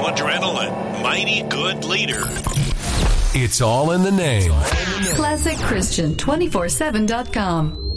adrenaline. Mighty good leader. It's all in the name. ClassicChristian247.com.